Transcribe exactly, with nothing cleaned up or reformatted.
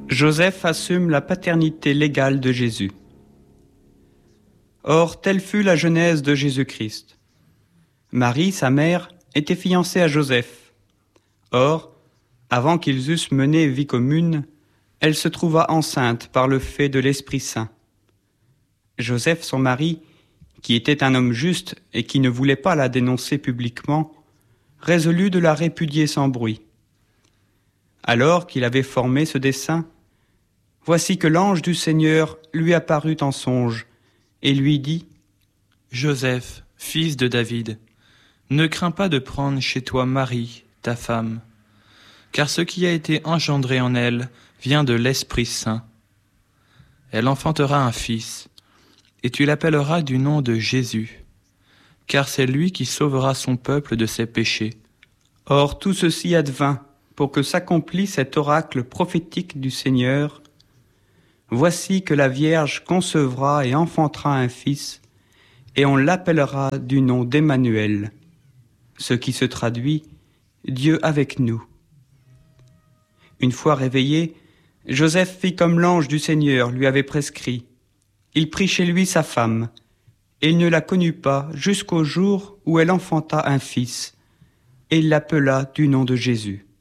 Joseph assume la paternité légale de Jésus. Or, telle fut la genèse de Jésus-Christ. Marie, sa mère, était fiancée à Joseph. Or, avant qu'ils eussent mené vie commune, elle se trouva enceinte par le fait de l'Esprit Saint. Joseph, son mari, qui était un homme juste et qui ne voulait pas la dénoncer publiquement, résolut de la répudier sans bruit. Alors qu'il avait formé ce dessein, voici que l'ange du Seigneur lui apparut en songe et lui dit : « Joseph, fils de David, ne crains pas de prendre chez toi Marie, ta femme, car ce qui a été engendré en elle vient de l'Esprit Saint. Elle enfantera un fils, et tu l'appelleras du nom de Jésus, car c'est lui qui sauvera son peuple de ses péchés. » Or tout ceci advint pour que s'accomplisse cet oracle prophétique du Seigneur. Voici que la Vierge concevra et enfantera un fils, et on l'appellera du nom d'Emmanuel, ce qui se traduit « Dieu avec nous ». Une fois réveillé, Joseph fit comme l'ange du Seigneur lui avait prescrit. Il prit chez lui sa femme, et il ne la connut pas jusqu'au jour où elle enfanta un fils, et il l'appela du nom de Jésus.